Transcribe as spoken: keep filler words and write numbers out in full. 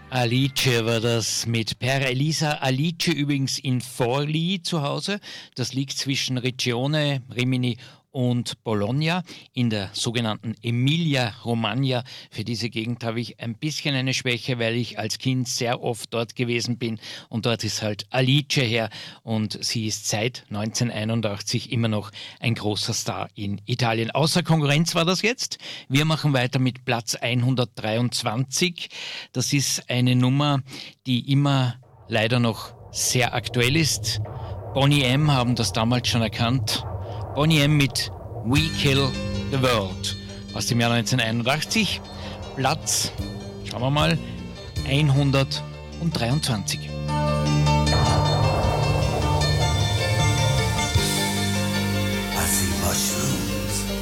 Alice war das mit Per Elisa Alice, übrigens in Forlì zu Hause. Das liegt zwischen Riccione, Rimini und Bologna in der sogenannten Emilia-Romagna. Für diese Gegend habe ich ein bisschen eine Schwäche, weil ich als Kind sehr oft dort gewesen bin und dort ist halt Alice her und sie ist seit neunzehnhunderteinundachtzig immer noch ein großer Star in Italien. Außer Konkurrenz war das jetzt. Wir machen weiter mit Platz hundertdreiundzwanzig. Das ist eine Nummer, die immer leider noch sehr aktuell ist. Boney M. haben das damals schon erkannt. Boney M. mit We Kill the World aus dem Jahr neunzehnhunderteinundachtzig. Platz, schauen wir mal, hundertdreiundzwanzig.